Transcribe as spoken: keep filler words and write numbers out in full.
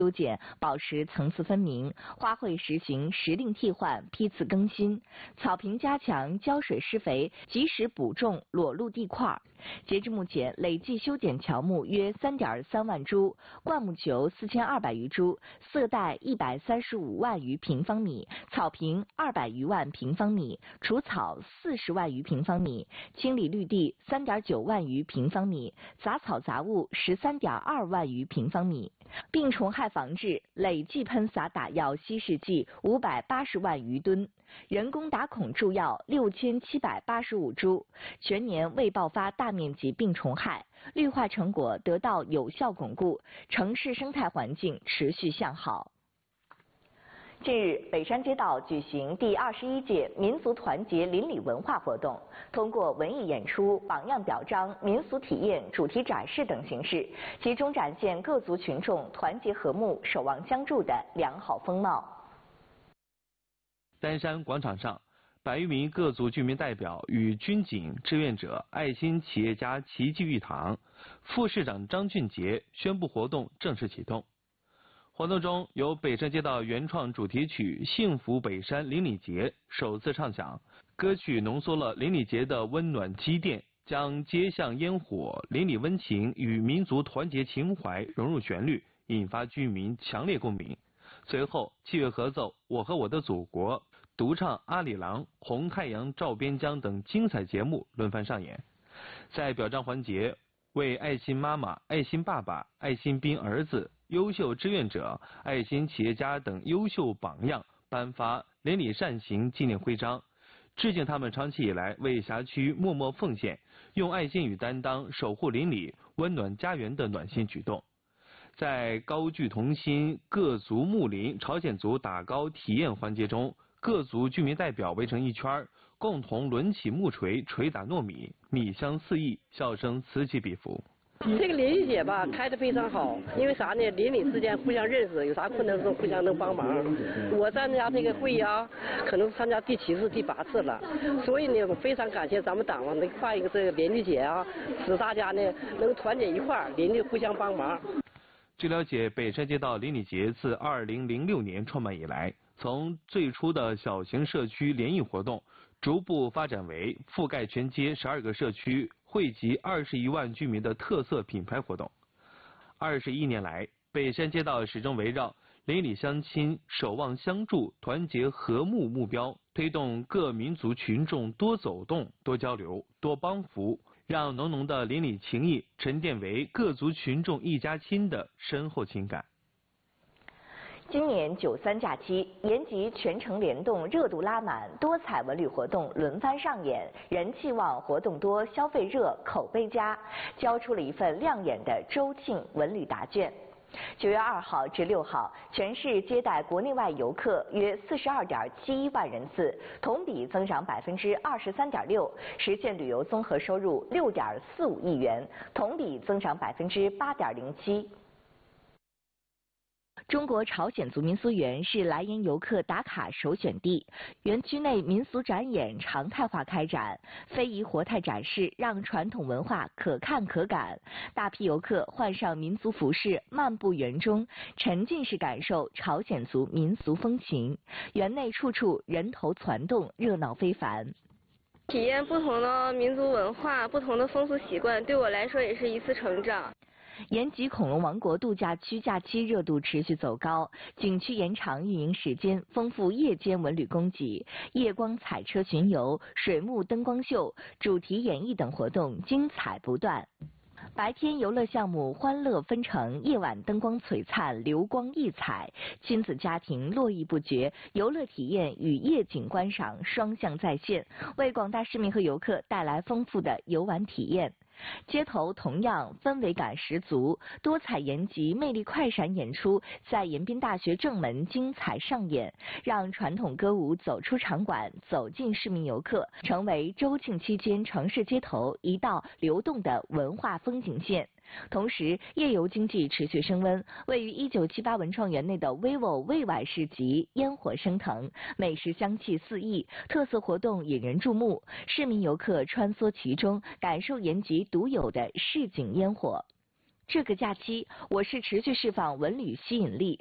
修剪，保持层次分明；花卉实行时令替换、批次更新；草坪加强浇水施肥，及时补种裸露地块。截至目前，累计修剪乔木约三点三万株，灌木球四千二百余株，色带一百三十五万余平方米，草坪二百余万平方米，除草四十万余平方米，清理绿地三点九万余平方米，杂草杂物十三点二万余平方米。病虫害防治累计喷洒打药稀释剂五百八十万余吨，人工打孔注药六千七百八十五株，全年未爆发大面积病虫害，绿化成果得到有效巩固，城市生态环境持续向好。近日，北山街道举行第二十一届民族团结邻里文化活动，通过文艺演出、榜样表彰、民俗体验、主题展示等形式，集中展现各族群众团结和睦、守望相助的良好风貌。 丹山广场上，百余名各族居民代表与军警、志愿者、爱心企业家齐聚一堂，副市长张俊杰宣布活动正式启动。活动中，由北山街道原创主题曲《幸福北山邻里节》首次唱响。歌曲浓缩了邻里节的温暖积淀，将街巷烟火、邻里温情与民族团结情怀融入旋律，引发居民强烈共鸣。随后，器乐合奏《我和我的祖国》、独唱《阿里郎》、《红太阳照边疆》等精彩节目轮番上演。在表彰环节，为爱心妈妈、爱心爸爸、爱心兵儿子、优秀志愿者、爱心企业家等优秀榜样颁发邻里善行纪念徽章，致敬他们长期以来为辖区默默奉献、用爱心与担当守护邻里、温暖家园的暖心举动。在高聚同心、各族睦邻朝鲜族打糕体验环节中，各族居民代表围成一圈，共同抡起木锤捶打糯米，米香四溢，笑声此起彼伏。 这个邻里节吧开得非常好，因为啥呢？邻里之间互相认识，有啥困难的时候互相能帮忙。我参加这个会议啊，可能参加第七次、第八次了，所以呢，我非常感谢咱们党啊，能办一个这个邻里节啊，使大家呢能团结一块儿，邻里互相帮忙。 据了解，北山街道邻里节自二零零六年创办以来，从最初的小型社区联谊活动，逐步发展为覆盖全街十二个社区、惠及二十一万居民的特色品牌活动。二十一年来，北山街道始终围绕邻里乡亲、守望相助、团结和睦目标，推动各民族群众多走动、多交流、多帮扶，让浓浓的邻里情谊沉淀为各族群众一家亲的深厚情感。 今年九三假期，延吉全城联动热度拉满，多彩文旅活动轮番上演，人气旺、活动多、消费热、口碑佳，交出了一份亮眼的周庆文旅答卷。九月二号至六号，全市接待国内外游客约四十二点七一万人次，同比增长百分之二十三点六，实现旅游综合收入六点四五亿元，同比增长百分之八点零七。中国朝鲜族民俗园是来沿游客打卡首选地，园区内民俗展演常态化开展，非遗活态展示让传统文化可看可感。大批游客换上民族服饰，漫步园中，沉浸式感受朝鲜族民俗风情。园内处处人头攒动，热闹非凡。 体验不同的民族文化、不同的风俗习惯，对我来说也是一次成长。 延吉恐龙王国度假区假期热度持续走高，景区延长运营时间，丰富夜间文旅供给，夜光彩车巡游、水幕灯光秀、主题演绎等活动精彩不断。白天游乐项目欢乐纷呈，夜晚灯光璀璨，流光溢彩，亲子家庭络绎不绝，游乐体验与夜景观赏双向在线，为广大市民和游客带来丰富的游玩体验。街头同样氛围感十足，多彩延吉魅力快闪演出在延边大学正门精彩上演，让传统歌舞走出场馆，走进市民游客，成为周庆期间城市街头一道流动的文化风景线。同时，夜游经济持续升温，位于一九七八文创园内的 vivo 味晚市集烟火升腾，美食香气四溢，特色活动引人注目，市民游客穿梭其中，感受延吉独有的市井烟火。 这个假期，我市持续释放文旅吸引力，